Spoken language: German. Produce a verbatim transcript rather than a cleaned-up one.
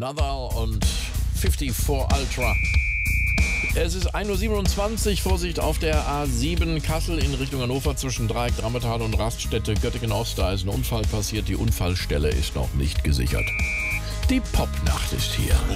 Another und vierundfünfzig Ultra. Es ist ein Uhr siebenundzwanzig, Vorsicht auf der A sieben Kassel in Richtung Hannover zwischen Dreieck, Drammetal und Raststätte Göttingen-Ost. Da ist ein Unfall passiert, die Unfallstelle ist noch nicht gesichert. Die Popnacht ist hier.